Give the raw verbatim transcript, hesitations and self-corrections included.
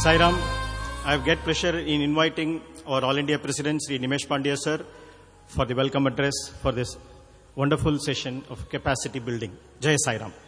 Sai Ram. I have great pleasure in inviting our All India President, Sri Nimesh Pandya sir, for the welcome address for this wonderful session of capacity building. Jai Sai Ram.